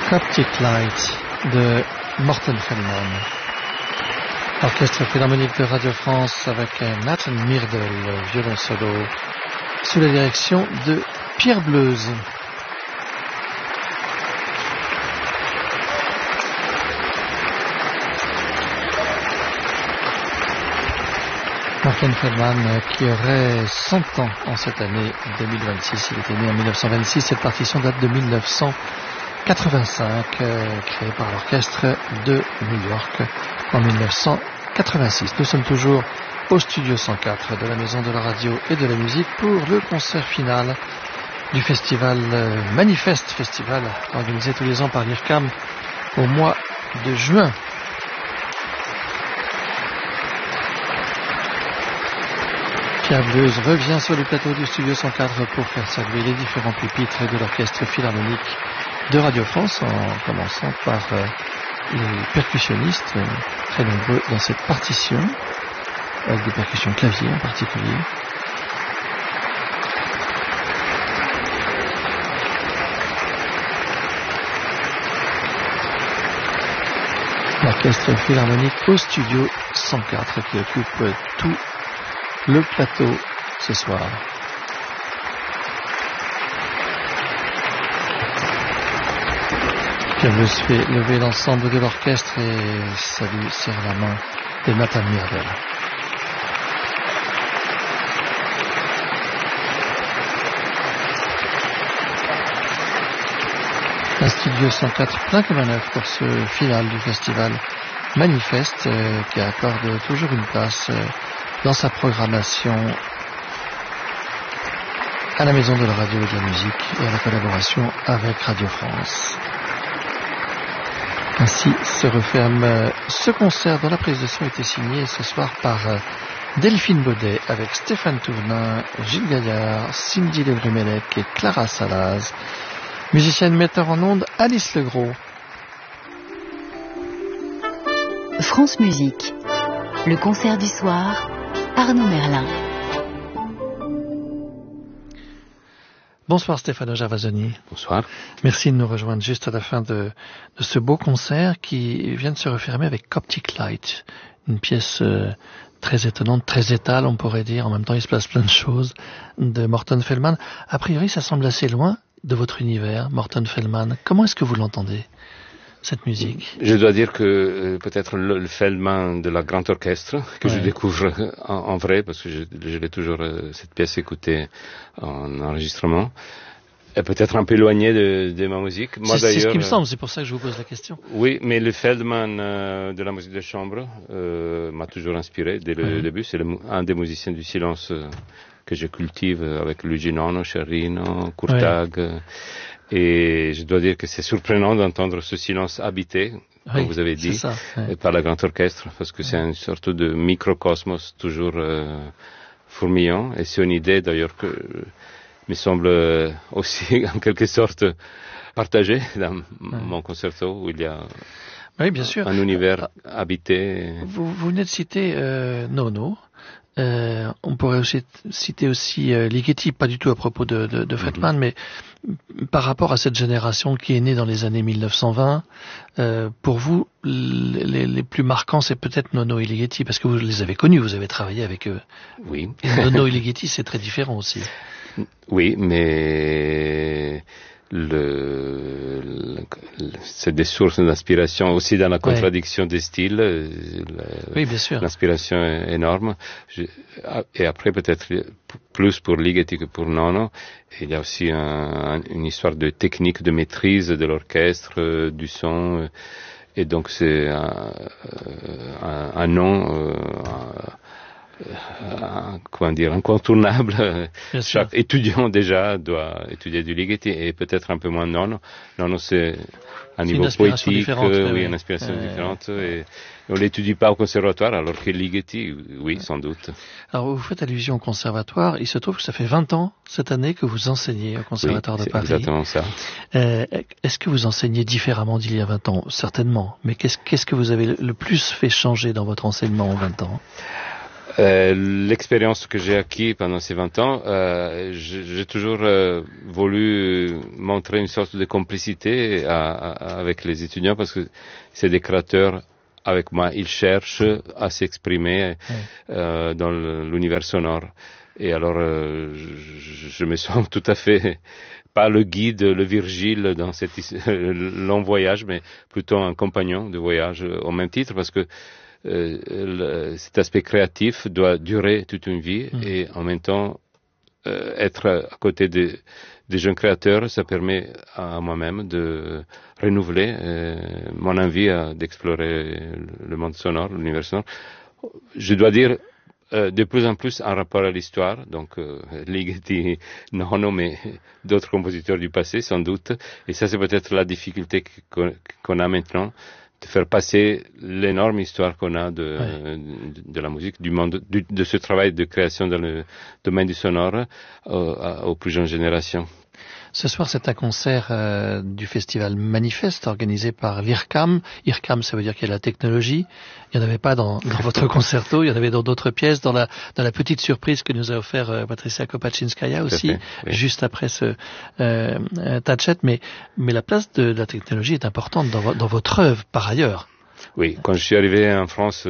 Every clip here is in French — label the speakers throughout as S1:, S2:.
S1: Coptic Light de Morten Feldman. Orchestre philharmonique de Radio France avec Nathan Myrdal, violon solo, sous la direction de Pierre Bleuze. Morten Feldman qui aurait 100 ans en cette année 2026. Il était né en 1926. Cette partition date de 1985, créée par l'orchestre de New York en 1986. Nous sommes toujours au studio 104 de la Maison de la Radio et de la Musique pour le concert final du festival Manifeste, festival organisé tous les ans par l'IRCAM au mois de juin. Pierre Bleuze revient sur le plateau du studio 104 pour faire saluer les différents pupitres de l'orchestre philharmonique de Radio France, en commençant par les percussionnistes, très nombreux dans cette partition, avec des percussions clavier en particulier. L'orchestre philharmonique au studio 104 qui occupe tout le plateau ce soir. Pierre Bleuze fait lever l'ensemble de l'orchestre et serre la main de Nathan Myrdal. Un studio 104 plein comme un œuf pour ce final du festival Manifeste qui accorde toujours une place dans sa programmation à la Maison de la Radio et de la Musique et à la collaboration avec Radio France. Ainsi se referme ce concert dont la prise de son a été signée ce soir par Delphine Baudet avec Stéphane Tournin, Gilles Gaillard, Cindy Levremelec et Clara Salaz. Musicienne metteur en ondes Alice Legros.
S2: France Musique, le concert du soir, Arnaud Merlin.
S1: Bonsoir Stefano Gervasoni.
S3: Bonsoir.
S1: Merci de nous rejoindre juste à la fin de ce beau concert qui vient de se refermer avec Coptic Light, une pièce très étonnante, très étale on pourrait dire, en même temps il se passe plein de choses, de Morten Feldman. A priori ça semble assez loin de votre univers, Morten Feldman. Comment est-ce que vous l'entendez, cette musique?
S3: Je dois dire que peut-être le Feldman de la Grand Orchestre, que je découvre en vrai, parce que je l'ai toujours, cette pièce écoutée en enregistrement, est peut-être un peu éloigné de ma musique. Moi,
S1: c'est ce qui me semble, c'est pour ça que je vous pose la question.
S3: Oui, mais le Feldman de la musique de chambre m'a toujours inspiré dès le début. C'est un des musiciens du silence que je cultive avec Luigi Nono, Sciarrino, Kurtag. Et je dois dire que c'est surprenant d'entendre ce silence habité, comme vous avez dit, par la Grand Orchestre, parce que c'est une sorte de microcosmos toujours fourmillant. Et c'est une idée d'ailleurs que me semble aussi en quelque sorte partagée dans mon concerto, où il y a
S1: bien sûr.
S3: un univers habité.
S1: Vous venez de citer Nono. On pourrait aussi citer Ligeti, pas du tout à propos de Feldman, mais par rapport à cette génération qui est née dans les années 1920, pour vous, les plus marquants, c'est peut-être Nono et Ligeti, parce que vous les avez connus, vous avez travaillé avec eux.
S3: Oui.
S1: Et Nono et Ligeti, c'est très différent aussi.
S3: Oui, mais c'est des sources d'inspiration aussi dans la contradiction des styles.
S1: Oui, bien sûr.
S3: L'inspiration est énorme. Et après, peut-être plus pour Ligeti que pour Nono, il y a aussi une histoire de technique, de maîtrise de l'orchestre, du son. Et donc, c'est un nom... incontournable. Chaque étudiant déjà doit étudier du Ligeti et peut-être un peu moins Nono. Nono, c'est un niveau poétique, une inspiration différente. Et on l'étudie pas au conservatoire, alors que Ligeti, oui, sans doute.
S1: Alors, vous faites allusion au conservatoire. Il se trouve que ça fait 20 ans, cette année, que vous enseignez au conservatoire de Paris.
S3: C'est exactement ça.
S1: Est-ce que vous enseignez différemment d'il y a 20 ans? Certainement. Mais qu'est-ce que vous avez le plus fait changer dans votre enseignement en 20 ans?
S3: L'expérience que j'ai acquis pendant ces 20 ans, j'ai toujours voulu montrer une sorte de complicité avec les étudiants parce que c'est des créateurs avec moi. Ils cherchent à s'exprimer dans l'univers sonore. Et alors, je me sens tout à fait pas le guide, le Virgile dans cet long voyage, mais plutôt un compagnon de voyage au même titre parce que cet aspect créatif doit durer toute une vie et en même temps être à côté des jeunes créateurs, ça permet à moi-même de renouveler mon envie d'explorer le monde sonore, l'univers sonore. Je dois dire de plus en plus en rapport à l'histoire, donc Ligeti, Nono, mais d'autres compositeurs du passé sans doute, et ça c'est peut-être la difficulté qu'on a maintenant, de faire passer l'énorme histoire qu'on a de la musique, du monde, de ce travail de création dans le domaine du sonore aux plus jeunes générations.
S1: Ce soir, c'est un concert du festival Manifeste organisé par l'IRCAM. IRCAM, ça veut dire qu'il y a la technologie. Il n'y en avait pas dans votre concerto, il y en avait dans d'autres pièces, dans la petite surprise que nous a offert Patricia Kopaczynskaya aussi, juste après ce Tatchet. Mais la place de la technologie est importante dans votre œuvre, par ailleurs.
S3: Oui, quand je suis arrivé en France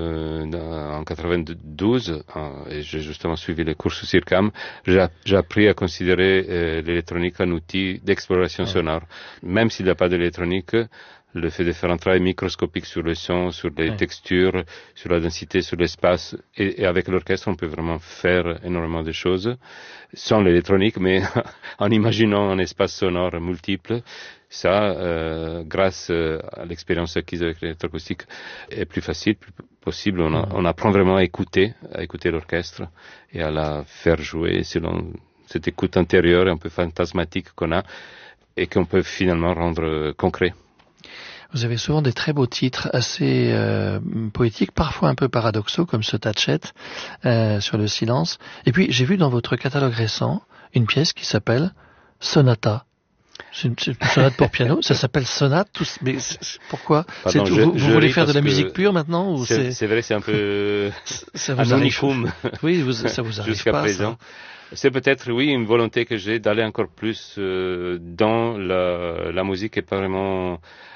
S3: en 92, et j'ai justement suivi les cours sous IRCAM, j'ai appris à considérer l'électronique un outil d'exploration sonore. Même s'il n'y a pas d'électronique, le fait de faire un travail microscopique sur le son, sur les textures, sur la densité, sur l'espace, et avec l'orchestre, on peut vraiment faire énormément de choses, sans l'électronique, mais en imaginant un espace sonore multiple. Ça, grâce à l'expérience acquise avec l'électroacoustique, est plus facile, plus possible. On apprend vraiment à écouter l'orchestre et à la faire jouer selon cette écoute intérieure un peu fantasmatique qu'on a et qu'on peut finalement rendre concret.
S1: Vous avez souvent des très beaux titres, assez poétiques, parfois un peu paradoxaux, comme ce Tatchet sur le silence. Et puis, j'ai vu dans votre catalogue récent une pièce qui s'appelle Sonata. C'est une sonate pour piano, ça s'appelle sonate, mais pourquoi?
S3: Pardon,
S1: vous voulez faire de la musique pure maintenant ou
S3: c'est vrai, c'est un peu
S1: ça vous arrive. Oui, ça vous arrive
S3: jusqu'à
S1: pas,
S3: présent.
S1: Ça.
S3: C'est peut-être, oui, une volonté que j'ai d'aller encore plus dans la musique et pas vraiment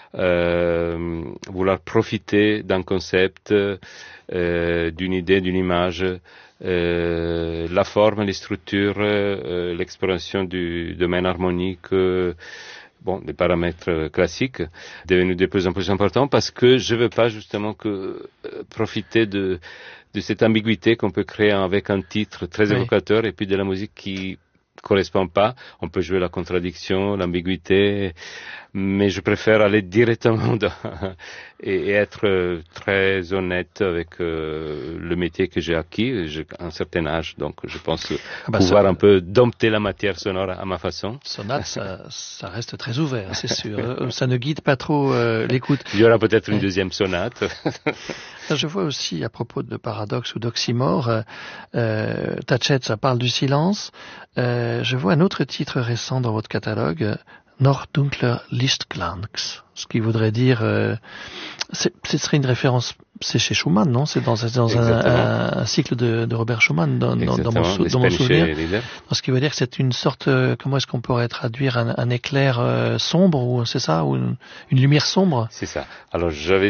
S3: vouloir profiter d'un concept, d'une idée, d'une image. La forme, les structures, l'exploration du domaine harmonique, des paramètres classiques, devenus de plus en plus importants parce que je veux pas justement profiter de cette ambiguïté qu'on peut créer avec un titre très évocateur et puis de la musique qui correspond pas. On peut jouer la contradiction, l'ambiguïté, mais je préfère aller directement et être très honnête avec le métier que j'ai acquis. J'ai un certain âge, donc je pense pouvoir un peu dompter la matière sonore à ma façon.
S1: Sonate, ça reste très ouvert, c'est sûr. Ça ne guide pas trop l'écoute.
S3: Il y aura peut-être une deuxième sonate.
S1: Je vois aussi, à propos de paradoxe ou d'oxymore, Tatchet, ça parle du silence. Je vois un autre titre récent dans votre catalogue, Noch dunkler Lichtklangs, ce qui voudrait dire, ce serait une référence, c'est chez Schumann, non? C'est dans un cycle de Robert Schumann, dans mon souvenir. Ce qui veut dire que c'est une sorte, comment est-ce qu'on pourrait traduire un éclair sombre, ou c'est ça, ou une lumière sombre?
S3: C'est ça. Alors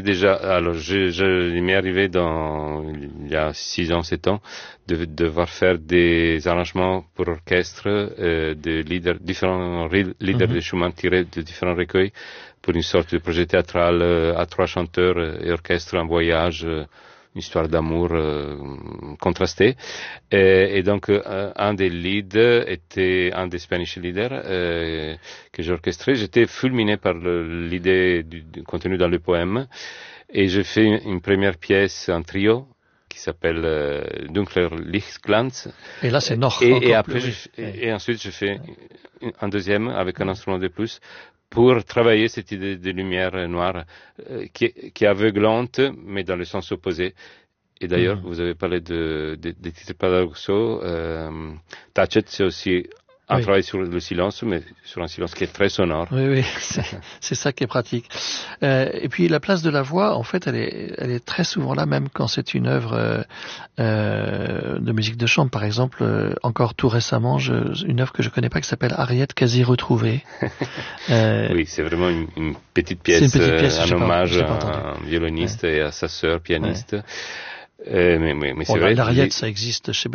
S3: il m'est arrivé il y a 6 ans, 7 ans, de devoir faire des arrangements pour orchestre de différents leaders de Schumann tirés de différents recueils pour une sorte de projet théâtral à 3 chanteurs et orchestre en voyage, une histoire d'amour contrastée. Et donc, un des leads était un des Spanish leaders que j'ai orchestré. J'étais fulminé par l'idée du contenu dans le poème. Et j'ai fait une première pièce en trio qui s'appelle Dunkler Lichtglanz.
S1: Et là, c'est Noch.
S3: Et après, et ensuite, j'ai fait un deuxième avec un instrument de plus pour travailler cette idée de lumière noire qui est aveuglante, mais dans le sens opposé. Et d'ailleurs, vous avez parlé des titres paradoxaux. Tatchet, c'est aussi un travail sur le silence, mais sur un silence qui est très sonore.
S1: Oui, c'est ça qui est pratique. Et puis la place de la voix, en fait, elle est très souvent là, même quand c'est une œuvre de musique de chambre. Par exemple, encore tout récemment, une œuvre que je connais pas qui s'appelle Ariette quasi retrouvée.
S3: Oui, c'est vraiment une petite pièce, un hommage à un violoniste et à sa sœur pianiste. Mais c'est vrai.
S1: L'Ariette, ça existe chez